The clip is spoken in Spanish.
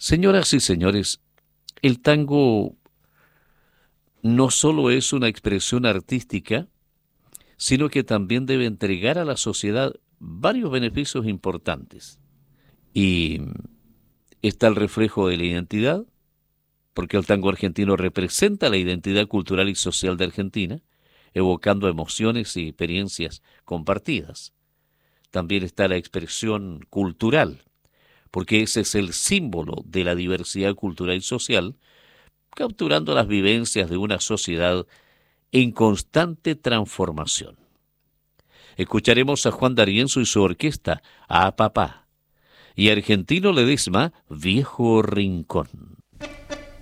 Señoras y señores, el tango no solo es una expresión artística, sino que también debe entregar a la sociedad varios beneficios importantes. Y está el reflejo de la identidad, porque el tango argentino representa la identidad cultural y social de Argentina, evocando emociones y experiencias compartidas. También está la expresión cultural, porque ese es el símbolo de la diversidad cultural y social, capturando las vivencias de una sociedad en constante transformación. Escucharemos a Juan D'Arienzo y su orquesta, a Papá, y a Argentino Ledesma, Viejo Rincón.